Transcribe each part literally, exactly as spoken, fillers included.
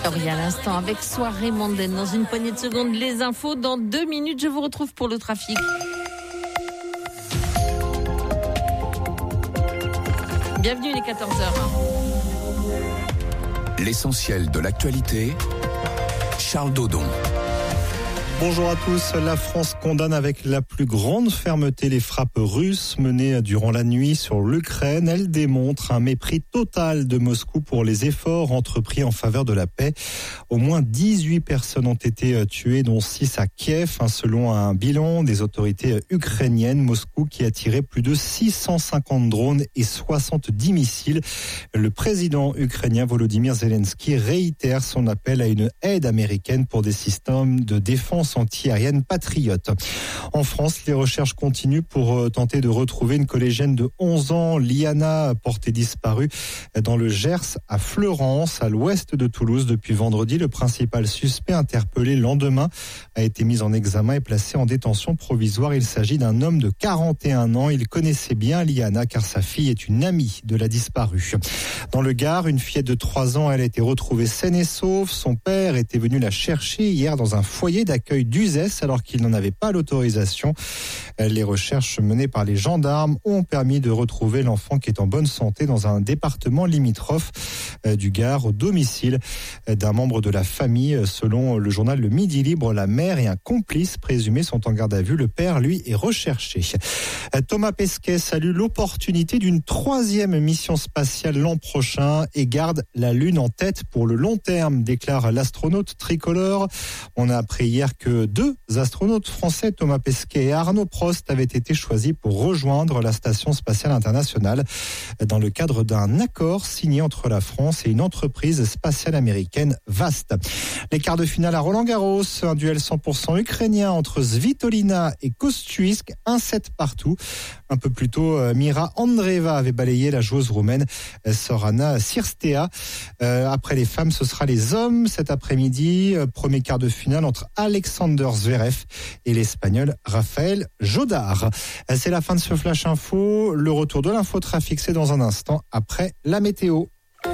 Et à l'instant, avec Soirée mondaine, dans une poignée de secondes, les infos. Dans deux minutes, je vous retrouve pour le trafic. Bienvenue, il est quatorze heures. L'essentiel de l'actualité, Charles Dodon. Bonjour à tous. La France condamne avec la plus grande fermeté les frappes russes menées durant la nuit sur l'Ukraine. Elle démontre un mépris total de Moscou pour les efforts entrepris en faveur de la paix. Au moins dix-huit personnes ont été tuées, dont six à Kiev, selon un bilan des autorités ukrainiennes. Moscou qui a tiré plus de six cent cinquante drones et soixante-dix missiles. Le président ukrainien Volodymyr Zelensky réitère son appel à une aide américaine pour des systèmes de défense anti-aérienne patriote. En France, les recherches continuent pour tenter de retrouver une collégienne de onze ans, Liana, portée disparue dans le Gers à Fleurance, à l'ouest de Toulouse. Depuis vendredi, le principal suspect interpellé le lendemain a été mis en examen et placé en détention provisoire. Il s'agit d'un homme de quarante et un ans. Il connaissait bien Liana car sa fille est une amie de la disparue. Dans le Gard, une fillette de trois ans, elle a été retrouvée saine et sauve. Son père était venu la chercher hier dans un foyer d'accueil d'Uzès alors qu'il n'en avait pas l'autorisation. Les recherches menées par les gendarmes ont permis de retrouver l'enfant qui est en bonne santé dans un département limitrophe du Gard au domicile d'un membre de la famille. Selon le journal Le Midi Libre, la mère et un complice présumé sont en garde à vue. Le père, lui, est recherché. Thomas Pesquet salue l'opportunité d'une troisième mission spatiale l'an prochain et garde la Lune en tête pour le long terme, déclare l'astronaute tricolore. On a appris hier que deux astronautes français, Thomas Pesquet et Arnaud Prost, avaient été choisis pour rejoindre la Station spatiale internationale dans le cadre d'un accord signé entre la France et une entreprise spatiale américaine, Vast. Les quarts de finale à Roland-Garros, un duel cent pour cent ukrainien entre Svitolina et Kostyusk, un set partout. Un peu plus tôt, Mira Andreeva avait balayé la joueuse roumaine Sorana Cirstea. Euh, après les femmes, ce sera les hommes cet après-midi. Premier quart de finale entre Alexander Zverev et l'Espagnol Rafael Jodar. C'est la fin de ce Flash Info. Le retour de l'infotrafic, c'est dans un instant après la météo.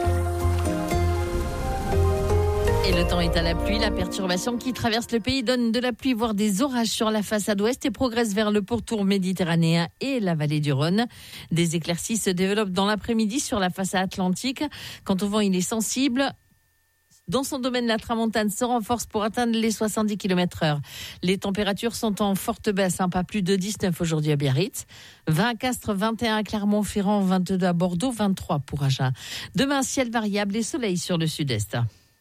Et le temps est à la pluie. La perturbation qui traverse le pays donne de la pluie, voire des orages sur la façade ouest et progresse vers le pourtour méditerranéen et la vallée du Rhône. Des éclaircies se développent dans l'après-midi sur la façade atlantique. Quant au vent, il est sensible. Dans son domaine, la tramontane se renforce pour atteindre les soixante-dix kilomètres heure. Les températures sont en forte baisse, hein, pas plus de dix-neuf aujourd'hui à Biarritz, vingt à Castres, vingt et un à Clermont-Ferrand, vingt-deux à Bordeaux, vingt-trois pour Agen. Demain, ciel variable et soleil sur le sud-est.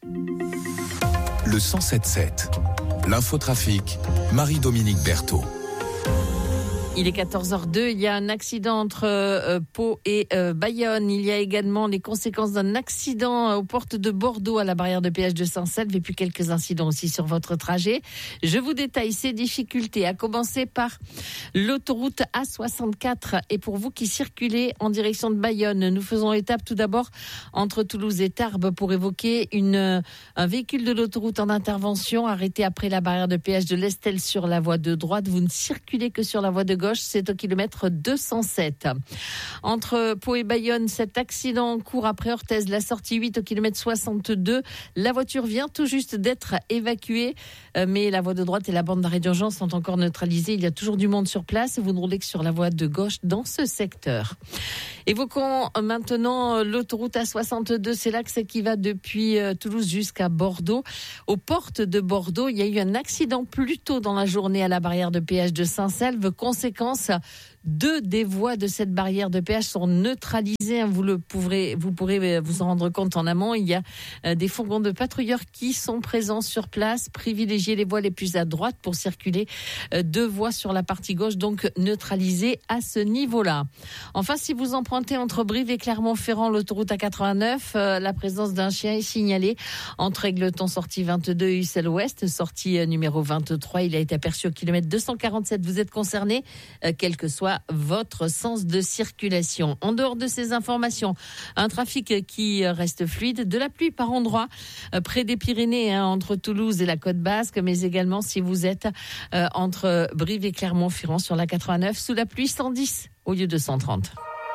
Le cent sept sept, l'infotrafic, Marie-Dominique Berthaud. Il est quatorze heures deux, il y a un accident entre euh, Pau et euh, Bayonne. Il y a également les conséquences d'un accident aux portes de Bordeaux à la barrière de péage de Saint-Selve et puis quelques incidents aussi sur votre trajet. Je vous détaille ces difficultés, à commencer par l'autoroute A soixante-quatre. Et pour vous qui circulez en direction de Bayonne, nous faisons étape tout d'abord entre Toulouse et Tarbes pour évoquer une, un véhicule de l'autoroute en intervention arrêté après la barrière de péage de l'Estel sur la voie de droite. Vous ne circulez que sur la voie de gauche. C'est au kilomètre deux cent sept. Entre Pau et Bayonne, cet accident court après Orthez, la sortie huit au kilomètre soixante-deux. La voiture vient tout juste d'être évacuée, mais la voie de droite et la bande d'arrêt d'urgence sont encore neutralisées. Il y a toujours du monde sur place et vous ne roulez que sur la voie de gauche dans ce secteur. Évoquons maintenant l'autoroute A soixante-deux. C'est l'axe qui va depuis Toulouse jusqu'à Bordeaux. Aux portes de Bordeaux, il y a eu un accident plus tôt dans la journée à la barrière de péage de Saint-Selve. Conséquence, deux des voies de cette barrière de péage sont neutralisées. Vous le pourrez, vous pourrez vous en rendre compte en amont. Il y a des fourgons de patrouilleurs qui sont présents sur place. Privilégiez les voies les plus à droite pour circuler. Deux voies sur la partie gauche, donc neutralisées à ce niveau-là. Enfin, si vous empruntez entre Brive et Clermont-Ferrand l'autoroute A quatre-vingt-neuf, la présence d'un chien est signalée entre Égletons, sortie vingt-deux, et Ussel Ouest, sortie numéro vingt-trois. Il a été aperçu au kilomètre deux cent quarante-sept. Vous êtes concerné, quel que soit votre sens de circulation. En dehors de ces informations, un trafic qui reste fluide, de la pluie par endroits près des Pyrénées, hein, entre Toulouse et la Côte Basque, mais également si vous êtes euh, entre Brive et Clermont-Ferrand sur la quatre-vingt-neuf, sous la pluie cent dix au lieu de cent trente.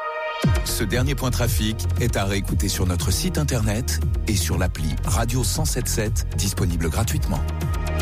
Ce dernier point trafic est à réécouter sur notre site internet et sur l'appli Radio cent soixante-dix-sept, disponible gratuitement.